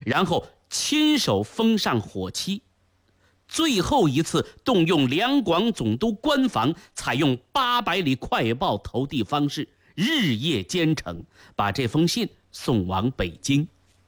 然后亲手封上火漆。最后一次动用两广总督官房，采用800里快报投递方式，日夜兼程，把这封信送往北京。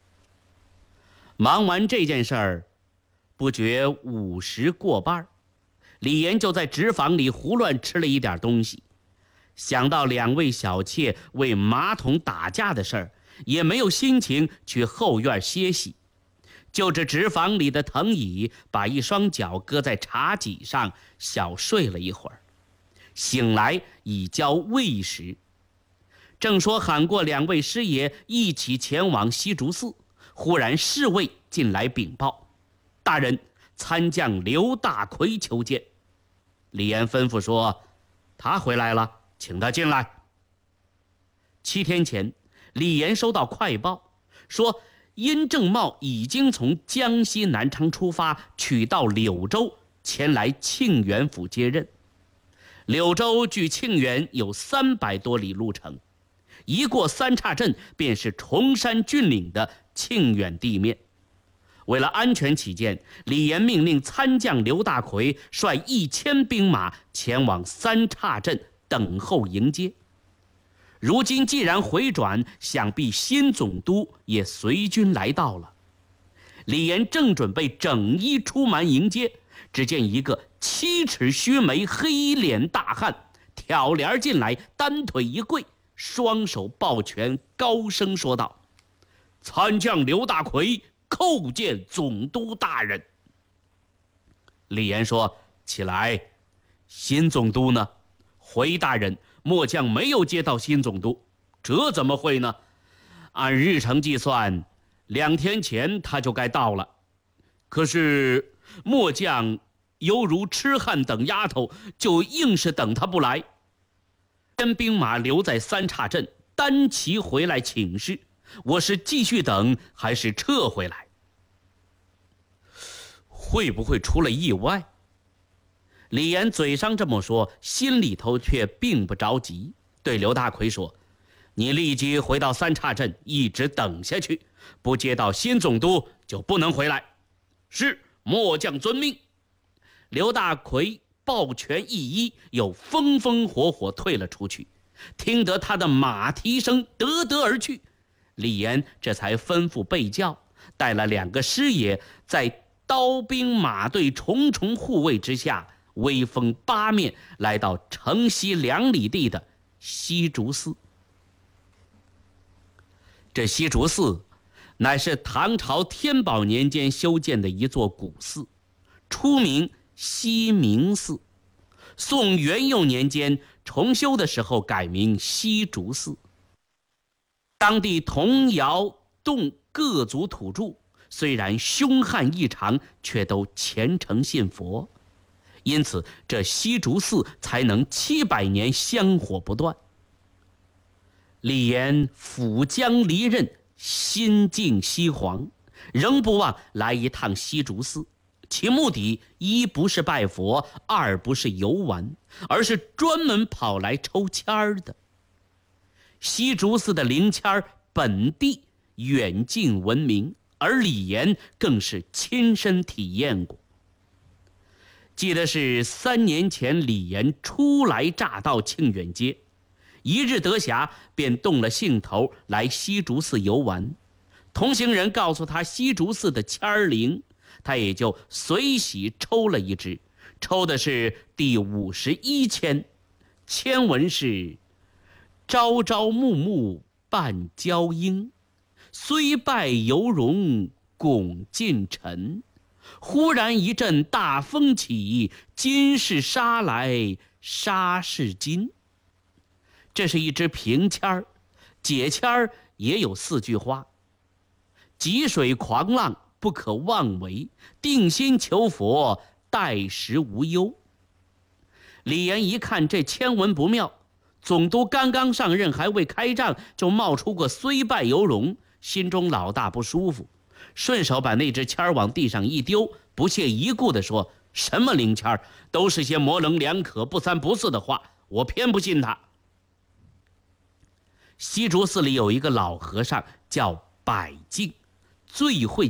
忙完这件事儿，不觉午时过半，李岩就在纸坊里胡乱吃了一点东西，想到2位小妾为马桶打架的事儿，也没有心情去后院歇息，就着纸坊里的藤椅，把一双脚搁在茶几上，小睡了一会儿。醒来已交未时，正说喊过2位师爷一起前往西竹寺，忽然侍卫进来禀报：大人，参将刘大奎求见。李岩吩咐说：他回来了，请他进来。7天前，李岩收到快报，说殷正茂已经从江西南昌出发，取到柳州，前来庆元府接任。柳州距庆元有300多里路程，一过三岔镇便是崇山峻岭的庆远地面。为了安全起见，李岩命令参将刘大奎率1000兵马前往三岔镇等候迎接。如今既然回转，想必新总督也随军来到了。李岩正准备整衣出门迎接，只见一个7尺须眉、黑脸大汉挑帘进来，单腿一跪，双手抱拳，高声说道：参将刘大奎叩见总督大人。李岩说：起来。新总督呢？回大人，末将没有接到新总督。这怎么会呢？按日程计算，2天前他就该到了。可是末将犹如痴汉等丫头，就硬是等他不来。将兵马留在三岔镇，单骑回来请示，我是继续等还是撤回来？会不会出了意外？李岩嘴上这么说，心里头却并不着急，对刘大奎说：你立即回到三岔镇，一直等下去，不接到新总督就不能回来。是，末将遵命。刘大奎抱拳一揖，又风风火火退了出去。听得他的马蹄声得得而去，李岩这才吩咐备轿，带了2个师爷，在刀兵马队重重护卫之下，威风八面来到城西2里地的西竹寺。这西竹寺乃是唐朝天宝年间修建的一座古寺，初名西明寺，宋元佑年间重修的时候改名西竹寺。当地童谣侗各族土著虽然凶悍异常，却都虔诚信佛，因此这西竹寺才能700年香火不断。李岩抚江离任，心境西黄，仍不忘来一趟西竹寺，其目的一不是拜佛，二不是游玩，而是专门跑来抽签儿的。西竹寺的灵签儿本地远近闻名，而李岩更是亲身体验过。记得是3年前，李岩初来乍到庆远街，一日得暇，便动了兴头来西竹寺游玩。同行人告诉他西竹寺的签儿灵，他也就随喜抽了一支，抽的是第51签，签文是：朝朝暮暮伴娇莺，虽败犹荣拱尽尘。忽然一阵大风起，金是沙来沙是金。这是一支平签儿，解签儿也有4句话：急水狂浪不可妄为，定心求佛待时无忧。李岩一看这签文不妙，总督刚刚上任还未开仗，就冒出个虽败犹荣，心中老大不舒服，顺手把那支签儿往地上一丢，不屑一顾地说：什么灵签儿，都是些模棱两可、不三不四的话，我偏不信他。西竹寺里有一个老和尚叫百净，最会